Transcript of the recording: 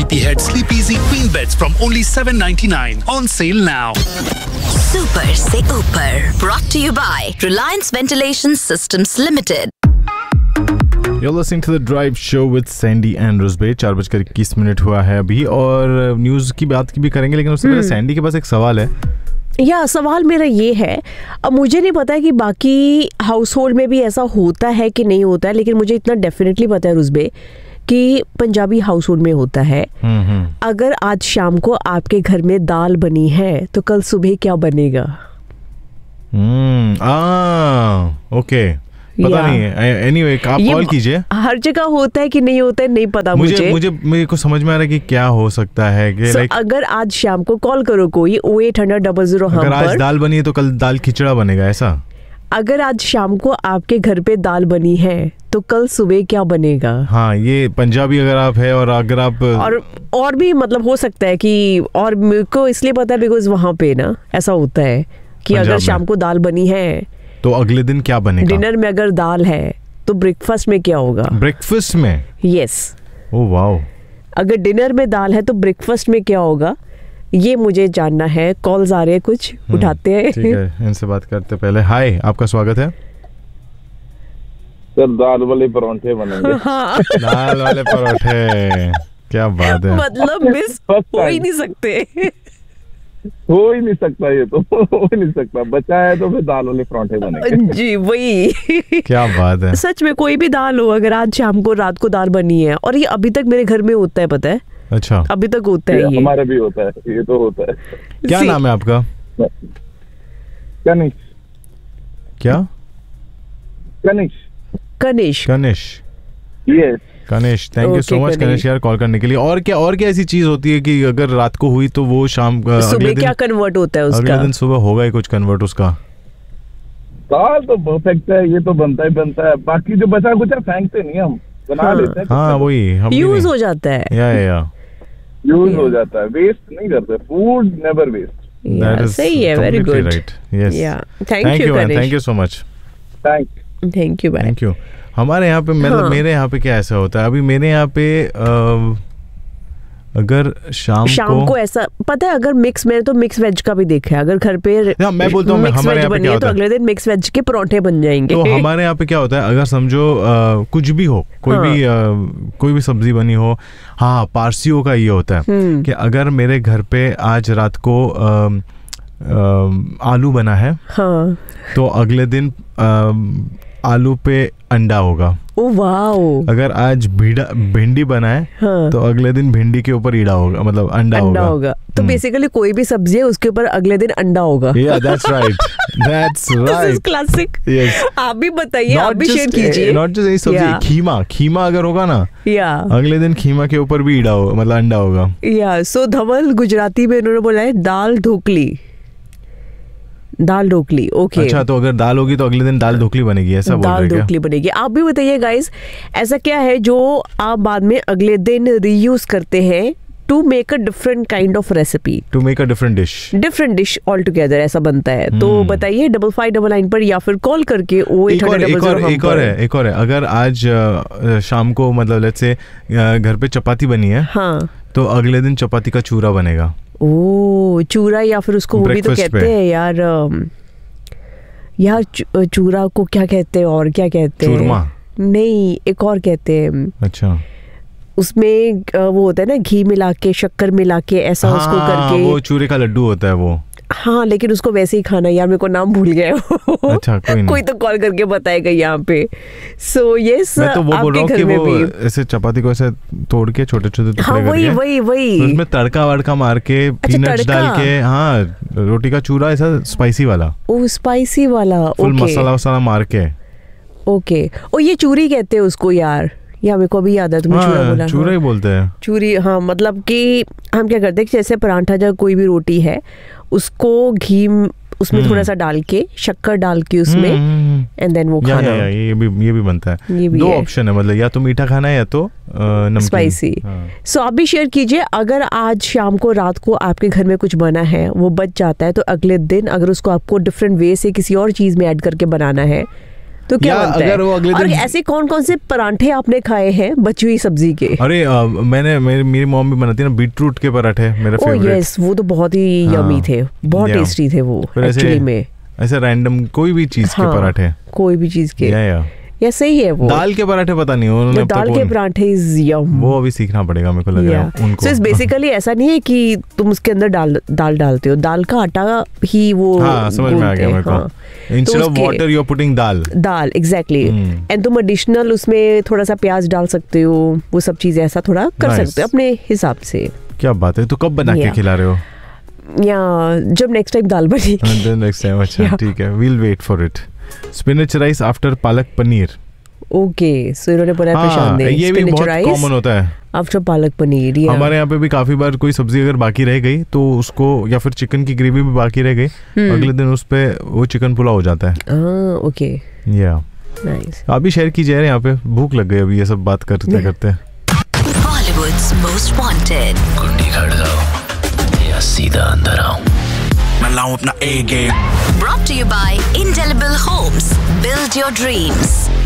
Sleepyhead Sleep Easy Queen Beds from only $7.99. On sale now. Super से ऊपर brought to you by Reliance Ventilation Systems Limited. You're listening to the Drive Show with Sandy and Rusbe. 4:21 हुआ है अभी और news की बात भी करेंगे, लेकिन उससे पहले सैंडी के पास एक सवाल है। सवाल मेरा ये है, अब मुझे नहीं पता है कि बाकी हाउस होल्ड में भी ऐसा होता है कि नहीं होता है, लेकिन मुझे इतना डेफिनेटली पता है रुज़बे कि पंजाबी हाउस होल्ड में होता है। अगर आज शाम को आपके घर में दाल बनी है तो कल सुबह क्या बनेगा? ओके, पता नहीं है। एनीवे, आप कॉल कीजिए। हर जगह होता है कि नहीं होता है नहीं पता मुझे मेरे को समझ में आ रहा है कि क्या हो सकता है कि अगर आज शाम को कॉल करो कोई 0800 अगर आज दाल बनी है तो कल दाल खिचड़ा बनेगा, ऐसा? अगर आज शाम को आपके घर पे दाल बनी है तो कल सुबह क्या बनेगा? हाँ, ये पंजाबी अगर आप है और अगर आप और भी मतलब हो सकता है कि, और मेरे को इसलिए पता है बिकॉज वहाँ पे ना ऐसा होता है कि अगर शाम को दाल बनी है तो अगले दिन क्या बनेगा? डिनर में अगर दाल है तो ब्रेकफास्ट में क्या होगा? ब्रेकफास्ट में? यस। Oh wow. अगर डिनर में दाल है तो ब्रेकफास्ट में क्या होगा, ये मुझे जानना है। कॉल्स आ रहे हैं, कुछ उठाते हैं। ठीक है, इनसे बात करते पहले। हाय, आपका स्वागत है सर। दाल वाले परोठे बनेंगे। हाँ। दाल वाले परोठे, क्या बात है। मतलब मिस हो ही नहीं सकते। हो ही नहीं सकता, ये तो हो ही नहीं सकता। बचा है तो फिर दाल वाले परोठे बनेंगे। जी वही। क्या बात है। सच में कोई भी दाल हो, अगर आज शाम को रात को दाल बनी है, और ये अभी तक मेरे घर में होता है, पता है? अच्छा, अभी तक होता है ये। हमारे भी होता है, ये तो होता है। क्या नाम है आपका? कनिश। क्या? कनिश। Yes Kanish, thank you so much कनिश यार कॉल करने के लिए। और क्या ऐसी चीज होती है कि अगर रात को हुई तो वो शाम सुबह क्या कन्वर्ट होता है उसका? अगले दिन सुबह होगा ही कुछ कन्वर्ट उसका। दाल तो परफेक्ट है, ये तो बनता ही है। बाकी जो बचा कुछ है फेंकते नहीं, हम बना लेते हैं। हाँ वही, हम यूज हो जाता है। यूज हो जाता है, वेस्ट नहीं करते। Food never waste. सही है, very good. Thank you so much. Thank you. हमारे यहाँ पे मतलब मेरे यहाँ पे क्या ऐसा होता है, अभी मेरे यहाँ पे अगर शाम को ऐसा पता है, अगर मिक्स, मैंने तो मिक्स वेज का भी देखा है। अगर घर पे मैं बोलता हूँ हमारे यहाँ पे क्या होता है, तो अगले दिन मिक्स वेज के परोठे बन जाएंगे। तो हमारे यहाँ पे क्या होता है, अगर समझो कुछ भी हो, कोई भी सब्जी बनी हो। हाँ, पारसियों का ये होता है कि अगर मेरे घर पे आज रात को आलू बना है, तो अगले दिन आलू पे अंडा होगा। Oh wow. अगर आज भिंडी बना है तो अगले दिन भिंडी के ऊपर ईड़ा होगा, मतलब अंडा होगा। तो बेसिकली कोई भी सब्जी है उसके ऊपर अगले दिन अंडा होगा। Yeah, that's right. That's right. This is classic. Yes. आप भी बताइए, आप भी शेयर कीजिए। Not just any सब्जी, खीमा अगर होगा ना, अगले दिन खीमा के ऊपर भी ईड़ा होगा, मतलब अंडा होगा। सो धवल गुजराती में उन्होंने बोला है दाल ढोकली। ओके। अच्छा, तो अगर दाल होगी तो अगले दिन दाल ढोकली बनेगी, ऐसा बोल रहे हैं? दाल ढोकली बनेगी। आप भी बताइए गाइस, ऐसा क्या है जो आप बाद में अगले दिन रीयूज करते हैं to make a different kind of recipe, to make a different dish all together, ऐसा बनता है। तो बताइए 5599 पर या फिर कॉल करके। एक और है, अगर आज शाम को मतलब लेट्स से घर पे चपाती बनी है, तो अगले दिन चपाती का चूरा बनेगा। ओ, चूरा, या फिर उसको वो भी तो कहते हैं यार चूरा को क्या कहते हैं, और क्या कहते हैं? चूरमा नहीं, एक और कहते हैं। अच्छा, उसमें वो होता है ना, घी मिला के, शक्कर मिला के, ऐसा उसको करके। वो चूरे का लड्डू होता है वो। हाँ, लेकिन उसको वैसे ही खाना। यार मेरे को नाम भूल गया। अच्छा, कोई तो कॉल करके बताएगा यहाँ पे। सो यस, मैं तो वो बोल रहा हूँ कि वो ऐसे चपाती को ऐसे तोड़ के छोटे छोटे टुकड़े करके, वही उसमें तड़का वड़का मार के, पीनट्स डाल के, हाँ, रोटी का चूरा ऐसा स्पाइसी वाला। ओ, स्पाइसी वाला, फुल मसाला वसाला मार के। ओके, ओ ये चूरी कहते हैं उसको यार मेरे को अभी याद है, तुम्हें चूरा बोला। चूरा ही बोलते हैं, चूरी। हाँ, मतलब कि हम क्या करते हैं, जैसे परांठा, जब कोई भी रोटी है उसको घी उसमें थोड़ा सा डाल के, शक्कर डाल के उसमें, एंड देन वो खाना। ये भी बनता है। दो ऑप्शन है, मतलब या तो मीठा खाना है या तो नमकीन, स्पाइसी। सो आप भी शेयर कीजिए, अगर आज शाम को रात को आपके घर में कुछ बना है, वो बच जाता है, तो अगले दिन अगर उसको आपको डिफरेंट वे से किसी और चीज में ऐड करके बनाना है, तो क्या बनता है? और ऐसे कौन कौन से पराठे आपने खाए हैं बची हुई सब्जी के? अरे मेरी मॉम भी बनाती है ना बीटरूट के पराठे, मेरे फेवरेट। यस, वो तो बहुत ही यमी थे, बहुत टेस्टी थे वो एक्चुअली में। ऐसे रैंडम कोई भी चीज के पराठे, कोई भी चीज के, या सही है वो। दाल के पराठे पता नहीं, उन्होंने दाल के पराठे इज यम, वो अभी सीखना पड़ेगा मेरे को लग रहा है उनको। सो इट्स बेसिकली ऐसा नहीं है कि तुम उसके अंदर दाल डालते हो, दाल का आटा ही वो। हाँ, समझ में आ गया मेरे को। Instead of water you are putting dal exactly. And तुम एडिशनल उसमें थोड़ा सा प्याज डाल सकते हो, वो सब चीजें ऐसा थोड़ा कर सकते हो अपने हिसाब से। क्या बात है, तो कब बना के खिला रहे हो? या जब नेक्स्ट टाइम दाल बनेगी। नेक्स्ट टाइम, अच्छा ठीक है, we'll wait for it. Spinach rice after palak paneer. Okay, सो इन्होंने बोला प्रशांत ने ये भी बहुत कॉमन होता है आफ्टर पालक पनीर। हमारे यहाँ पे भी काफी बार कोई सब्जी अगर बाकी रह गई तो उसको, या फिर चिकन की ग्रेवी भी बाकी रह गई, अगले दिन उस पे वो चिकन पुलाव हो जाता है। ओके, या नाइस। आप भी शेयर कीजिए, यहाँ पे भूख लग गई अभी ये सब बात करते करते। Bollywood's most wanted. कुंडी खड़ जाओ या सीधा अंदर आओ, मैं लाऊं अपना A game. Brought to you by Indelible Homes. Build your dreams.